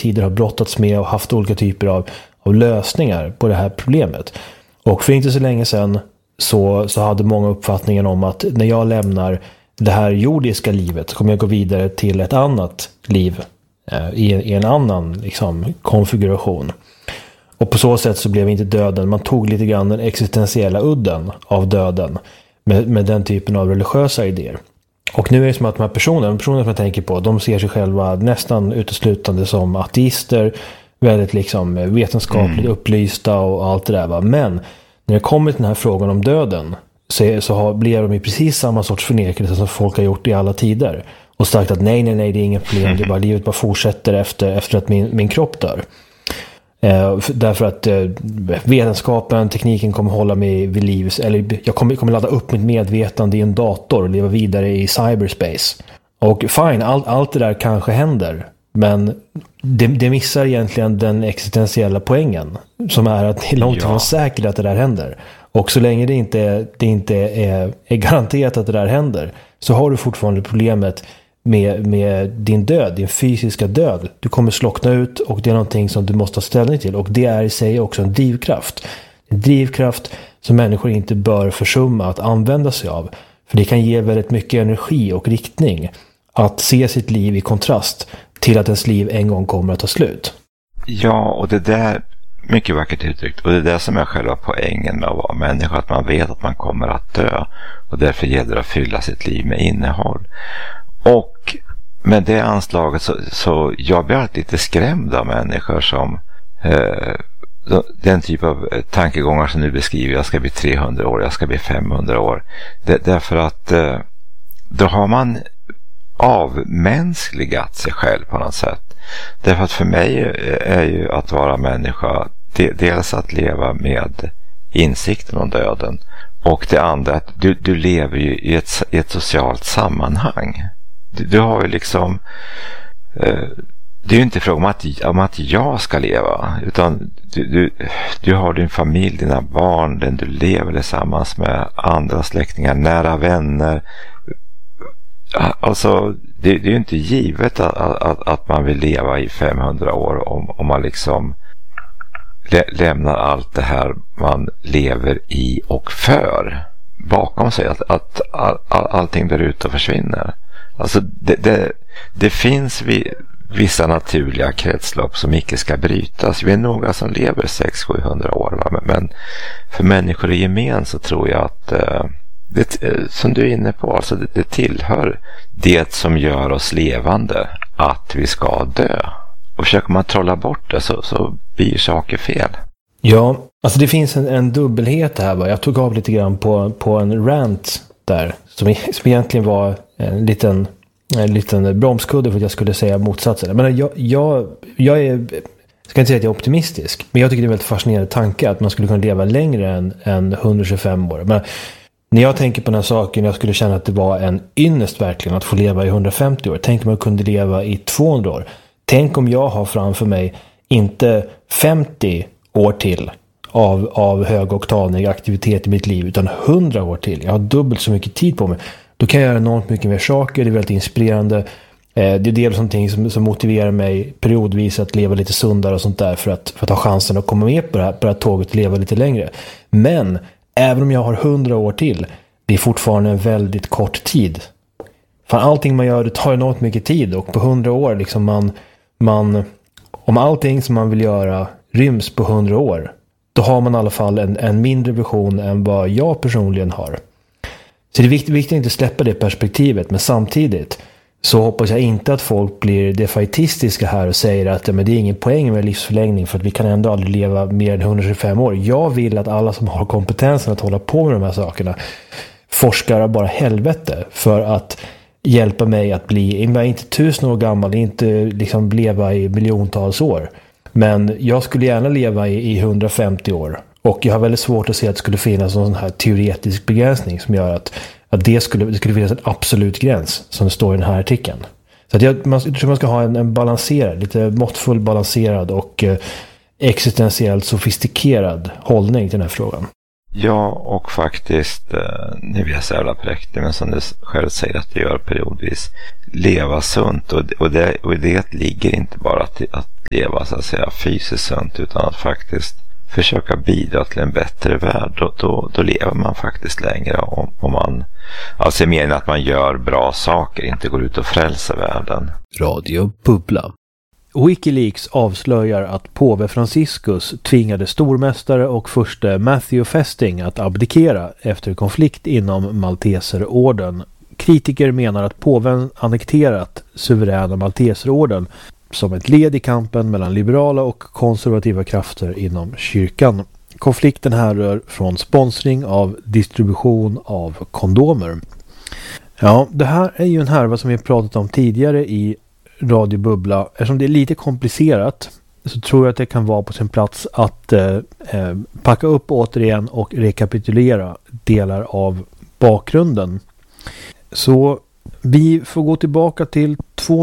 tider har brottats med och haft olika typer av lösningar på det här problemet. Och för inte så länge sedan så hade många uppfattningen om att när jag lämnar det här jordiska livet så kommer jag gå vidare till ett annat liv i en annan liksom, konfiguration. Och på så sätt så blev inte döden, man tog lite grann den existentiella udden av döden med den typen av religiösa idéer. Och nu är det som att de här personerna som jag tänker på, de ser sig själva nästan uteslutande som ateister, väldigt liksom vetenskapligt upplysta och allt det där. Va? Men när det kommer till den här frågan om döden blir de i precis samma sorts förnekelse som folk har gjort i alla tider. Och sagt att nej, det är inget problem, det är bara, livet bara fortsätter efter att min kropp dör. Därför att vetenskapen, tekniken kommer hålla mig vid liv, eller jag kommer ladda upp mitt medvetande i en dator och leva vidare i cyberspace. Och fine, allt det där kanske händer, men det missar egentligen den existentiella poängen, som är att det är långt ifrån säkert att det där händer. Och så länge det inte är garanterat att det där händer, så har du fortfarande problemet med din död, din fysiska död. Du kommer slockna ut och det är någonting som du måste ta ställning till. Och det är i sig också en drivkraft. En drivkraft som människor inte bör försumma att använda sig av. För det kan ge väldigt mycket energi och riktning att se sitt liv i kontrast till att ens liv en gång kommer att ta slut. Ja, och det där, mycket vackert uttryckt, och det är det som är själva poängen med att vara människa, att man vet att man kommer att dö, och därför gäller det att fylla sitt liv med innehåll. Och med det anslaget så jag blir alltid lite skrämd av människor som den typ av tankegångar som nu beskriver, jag ska bli 300 år, jag ska bli 500 år. Därför att då har man avmänskligat sig själv på något sätt. Därför att för mig är ju att vara människa dels att leva med insikten om döden, och det andra att du lever ju i ett socialt sammanhang. Du har ju liksom det är ju inte fråga om att jag ska leva, utan du har din familj, dina barn, den du lever tillsammans med, andra släktingar, nära vänner. Alltså det är ju inte givet att man vill leva i 500 år om man liksom lämnar allt det här man lever i och för bakom sig, att allting där ute försvinner. Alltså det finns vissa naturliga kretslopp som inte ska brytas. Vi är några som lever 600-700 år, va? Men för människor i gemen så tror jag att det, som du är inne på, alltså det tillhör det som gör oss levande att vi ska dö. Och försöker man trolla bort det så blir saker fel. Ja, alltså det finns en dubbelhet här. Va? Jag tog av lite grann på en rant där som egentligen var en liten bromskudde för att jag skulle säga motsatsen. Men jag ska inte säga att jag är optimistisk, men jag tycker det är en väldigt fascinerande tanke att man skulle kunna leva längre än 125 år. Men när jag tänker på den här saken, jag skulle känna att det var en ynnest verkligen att få leva i 150 år. Tänk om jag kunde leva i 200 år. Tänk om jag har framför mig inte 50 år till av högoktanig aktivitet i mitt liv, utan 100 år till. Jag har dubbelt så mycket tid på mig. Då kan jag göra enormt mycket mer saker. Det är väldigt inspirerande. Det är dels någonting som motiverar mig periodvis att leva lite sundare och sånt där för att ha chansen att komma med på det här tåget och leva lite längre. Men även om jag har 100 år till, det är fortfarande en väldigt kort tid. För allting man gör, det tar enormt mycket tid, och på 100 år liksom om allting som man vill göra ryms på 100 år, då har man i alla fall en mindre vision än vad jag personligen har. Så det är viktigt att inte släppa det perspektivet, men samtidigt så hoppas jag inte att folk blir defaitistiska här och säger att men det är ingen poäng med livsförlängning för att vi kan ändå aldrig leva mer än 125 år. Jag vill att alla som har kompetensen att hålla på med de här sakerna forskar bara helvete för att hjälpa mig att bli, inte 1000 år gammal, inte liksom leva i miljontals år. Men jag skulle gärna leva i 150 år. Och jag har väldigt svårt att se att det skulle finnas någon sån här teoretisk begränsning som gör att det skulle finnas en absolut gräns som det står i den här artikeln. Så att jag tror man ska ha en balanserad, lite måttfull balanserad och existentiellt sofistikerad hållning till den här frågan. Ja, och faktiskt, nu vill jag säga alla präkter, men som du själv säger att det gör periodvis, leva sunt. Och det ligger inte bara att leva så att säga fysiskt sunt, utan att faktiskt försöka bidra till en bättre värld, då lever man faktiskt längre om man, alltså menar att man gör bra saker, inte går ut och frälser världen. Radio Bubbla. Wikileaks avslöjar att påve Franciscus tvingade stormästare och furste Matthew Festing att abdikera efter konflikt inom Malteserorden. Kritiker menar att påven annekterat suveräna Malteserorden som ett led i kampen mellan liberala och konservativa krafter inom kyrkan. Konflikten härrör från sponsring av distribution av kondomer. Ja, det här är ju en härva som vi pratat om tidigare i Radio Bubbla. Eftersom det är lite komplicerat så tror jag att det kan vara på sin plats att packa upp återigen och rekapitulera delar av bakgrunden. Så vi får gå tillbaka till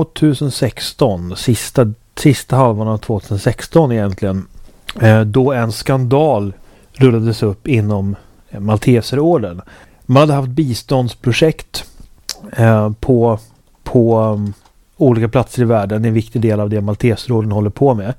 2016, sista halvan av 2016 egentligen, då en skandal rullades upp inom Malteserorden. Man hade haft biståndsprojekt på olika platser i världen, en viktig del av det Malteserorden håller på med.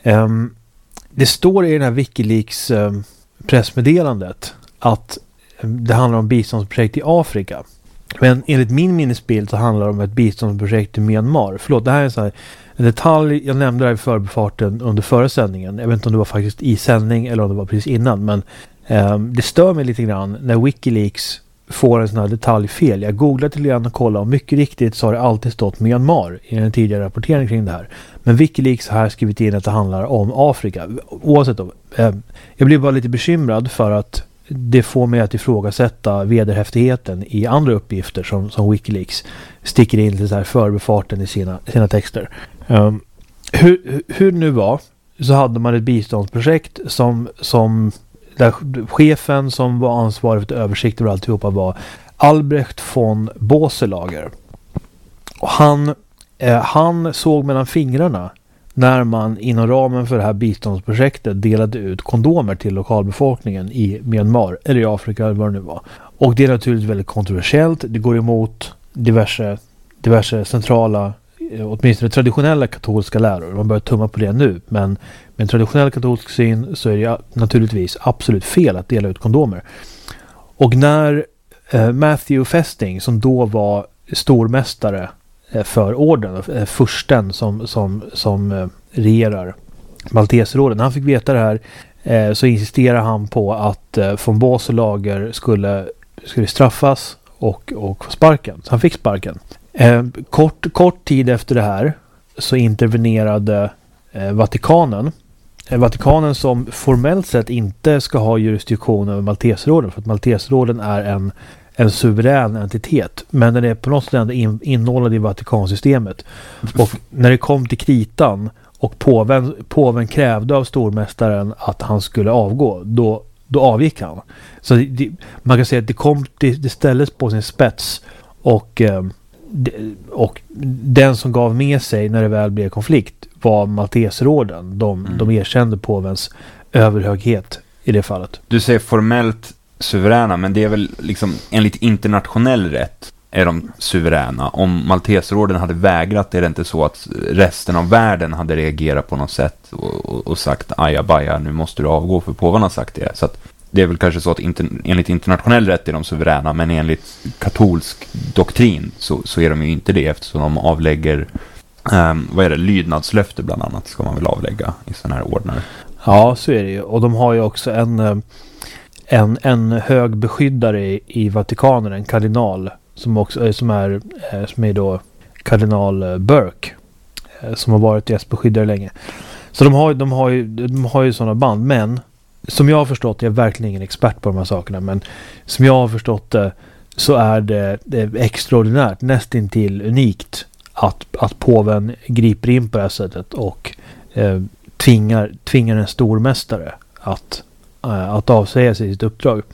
Det står i den här Wikileaks pressmeddelandet att det handlar om biståndsprojekt i Afrika. Men enligt min minnesbild så handlar det om ett biståndsprojekt i Myanmar. Förlåt, det här är så här, en detalj jag nämnde där i förbifarten under förra sändningen. Jag vet inte om det var faktiskt i sändning eller om det var precis innan. Men det stör mig lite grann när Wikileaks får en sån här detaljfel. Jag googlade till igen och kollade och mycket riktigt så har det alltid stått Myanmar i en tidigare rapportering kring det här. Men Wikileaks har skrivit in att det handlar om Afrika. Oavsett då, jag blir bara lite bekymrad för att det får mig att ifrågasätta vederhäftigheten i andra uppgifter som Wikileaks sticker in till så här förbifarten i sina texter. Hur nu var så hade man ett biståndsprojekt som där chefen som var ansvarig för översikt över alltihopa var Albrecht von Boeselager. Och han såg mellan fingrarna när man inom ramen för det här biståndsprojektet delade ut kondomer till lokalbefolkningen i Myanmar eller i Afrika eller vad det nu var. Och det är naturligtvis väldigt kontroversiellt. Det går emot diverse centrala, åtminstone traditionella katolska läror. Man börjar tumma på det nu, men med en traditionell katolsk syn så är det naturligtvis absolut fel att dela ut kondomer. Och när Matthew Festing, som då var stormästare för orden, fursten som regerar Malteserorden, han fick veta det här, så insisterar han på att von Boeselager skulle straffas och få sparken. Så han fick sparken. Kort tid efter det här så intervenerade Vatikanen. Vatikanen som formellt sett inte ska ha jurisdiktion över Malteserorden, för att Malteserorden är en suverän entitet, men den är på något sätt ändå inordnad i Vatikansystemet. Och när det kom till kritan och påven krävde av stormästaren att han skulle avgå, då avgick han. Så man kan säga att det ställdes på sin spets och den som gav med sig när det väl blev konflikt var Malteserorden. De erkände påvens överhöghet i det fallet. Du säger formellt suveräna, men det är väl liksom enligt internationell rätt är de suveräna. Om Malteserorden hade vägrat, är det inte så att resten av världen hade reagerat på något sätt och sagt ajabaja, nu måste du avgå för påven har sagt det. Så att det är väl kanske så att enligt internationell rätt är de suveräna, men enligt katolsk doktrin så är de ju inte det, eftersom de avlägger lydnadslöfte bland annat ska man väl avlägga i sådana här ordnar. Ja, så är det ju. Och de har ju också en hög beskyddare i Vatikanen, en kardinal som är då kardinal Burke, som har varit gästbeskyddare länge. Så de har ju sådana band, men som jag har förstått, jag är verkligen ingen expert på de här sakerna, men som jag har förstått det så är det extraordinärt, nästintill unikt att påven griper in på det här sättet och tvingar en stormästare att avsäga sig sitt uppdrag.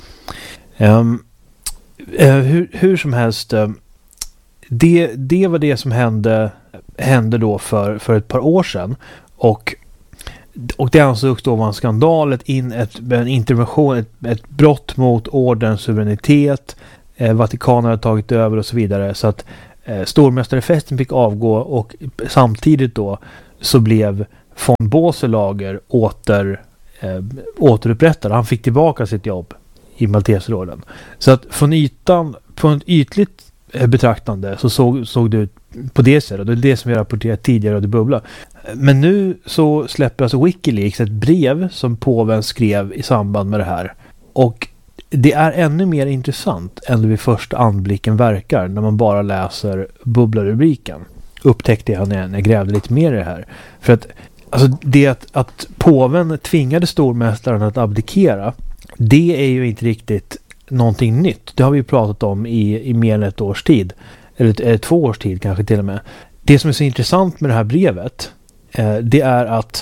Hur som helst, det var det som hände då för ett par år sedan, och det ansågs då vara en skandal, en intervention, ett brott mot ordens suveränitet. Vatikanen hade tagit över och så vidare, så att stormästare Festing fick avgå, och samtidigt då så blev von Bosselager återupprättade. Han fick tillbaka sitt jobb i Malteserorden. Så att från ett ytligt betraktande så såg det ut på det sättet. Det är det som vi rapporterat tidigare av det bubbla. Men nu så släpper alltså Wikileaks ett brev som påven skrev i samband med det här. Och det är ännu mer intressant än det vid första anblicken verkar när man bara läser bubblarubriken. Upptäckte jag när jag grävde lite mer i det här. För att alltså det att påven tvingade stormästaren att abdikera, det är ju inte riktigt någonting nytt. Det har vi pratat om i mer än ett års tid. Eller 2 års tid kanske till och med. Det som är så intressant med det här brevet, det är att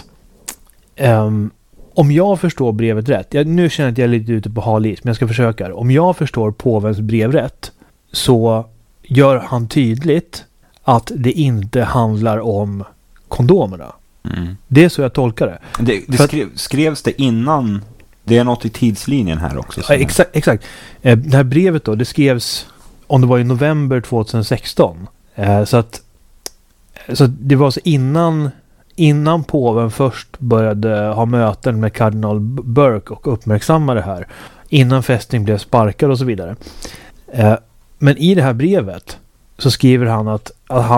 om jag förstår brevet rätt, nu känner jag att jag är lite ute på hal is, men jag ska försöka. Om jag förstår påvens brev rätt så gör han tydligt att det inte handlar om kondomerna. Mm. Det är så jag tolkar det. Skrevs det innan? Det är något i tidslinjen här också. Ja, exakt. Det här brevet då, det skrevs om det var i november 2016. Så det var så innan påven först började ha möten med kardinal Burke och uppmärksamma det här. Innan fästning blev sparkad och så vidare. Men i det här brevet så skriver han att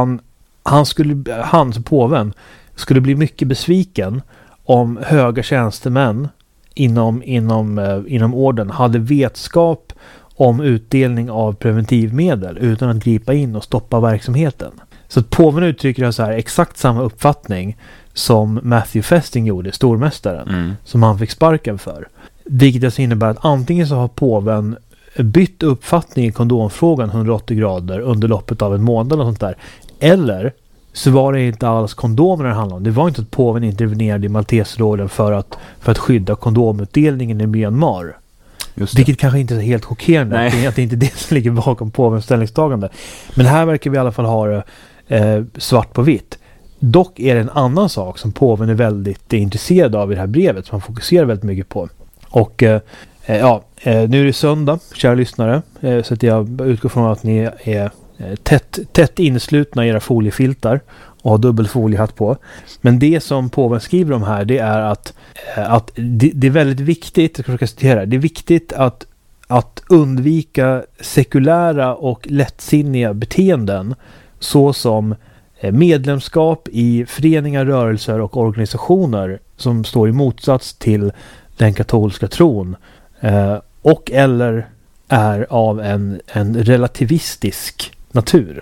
han som påven skulle bli mycket besviken om höga tjänstemän inom orden hade vetskap om utdelning av preventivmedel utan att gripa in och stoppa verksamheten. Så att påven uttrycker så här exakt samma uppfattning som Matthew Festing gjorde, stormästaren, som han fick sparken för. Vilket alltså innebär att antingen så har påven bytt uppfattning i kondomfrågan 180 grader under loppet av en månad och sånt där. Eller så var det inte alls kondomerna det handlade om. Det var inte att påven intervenerade i Malteserorden för att skydda kondomutdelningen i Myanmar. Vilket kanske inte är helt chockerande. Nej. Att det inte är det som ligger bakom påvens ställningstagande. Men här verkar vi i alla fall ha det svart på vitt. Dock är det en annan sak som påven är väldigt intresserad av i det här brevet som han fokuserar väldigt mycket på. Och nu är det söndag, kära lyssnare. Så att jag utgår från att ni är tätt inslutna i era foliefiltar och har dubbelfoliehatt på. Men det som påven skriver om här, det är att det är väldigt viktigt, jag ska försöka citera, det är viktigt att undvika sekulära och lättsinniga beteenden såsom medlemskap i föreningar, rörelser och organisationer som står i motsats till den katolska tron och eller är av en relativistisk natur.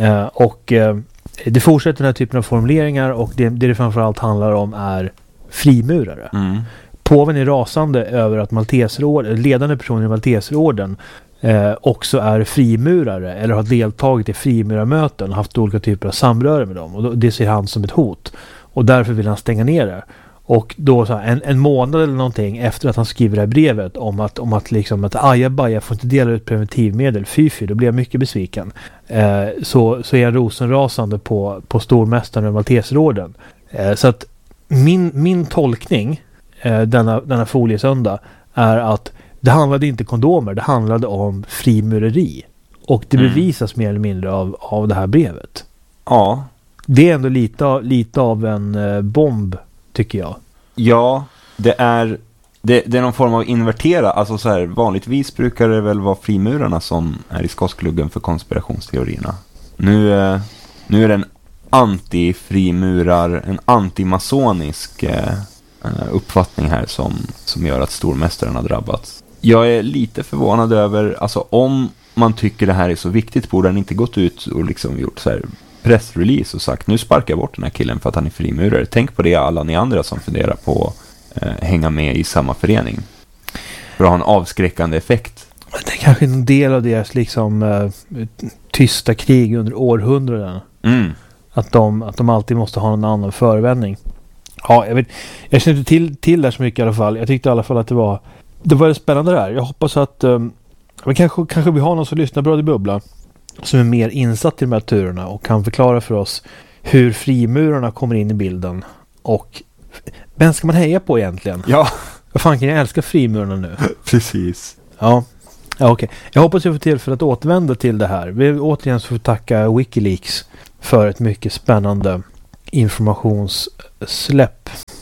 Det fortsätter den här typen av formuleringar och det framförallt handlar om är frimurare. Påven är rasande över att ledande personer i Malteserorden också är frimurare eller har deltagit i frimurarmöten och haft olika typer av samröre med dem. Och det ser han som ett hot. Och därför vill han stänga ner det. Och då så här, en månad eller någonting efter att han skriver det här brevet om att ajabaja får inte dela ut preventivmedel, fy, då blir jag mycket besviken. Så är han rosenrasande på stormästaren och Malteserorden. Så att min tolkning denna foliesöndag är att det handlade inte kondomer, det handlade om frimureri. Och det bevisas mer eller mindre av det här brevet. Ja. Det är ändå lite av en bomb, tycker jag. Ja, det är någon form av invertera. Alltså så här, vanligtvis brukar det väl vara frimurarna som är i skoskluggen för konspirationsteorierna. Nu är det en anti-frimurar, en antimasonisk uppfattning här som gör att stormästaren har drabbats. Jag är lite förvånad över, alltså om man tycker det här är så viktigt, borde han inte gått ut och liksom gjort så här pressrelease och sagt, nu sparkar jag bort den här killen för att han är frimurare. Tänk på det, alla ni andra som funderar på hänga med i samma förening. För att ha en avskräckande effekt. Det är kanske en del av deras liksom tysta krig under århundraden. Att de alltid måste ha en annan förevändning. Ja, jag känner inte till det så mycket i alla fall. Jag tyckte i alla fall att det var spännande där. Jag hoppas att kanske vi har någon som lyssnar bra i bubbla som är mer insatt i de här turerna och kan förklara för oss hur frimurarna kommer in i bilden. Och vem ska man heja på egentligen? Ja. Vad fan kan jag älska frimurarna nu? Precis. Ja, okej. Jag hoppas jag får tillfälle att återvända till det här. Vi återigen så får tacka Wikileaks för ett mycket spännande informationssläpp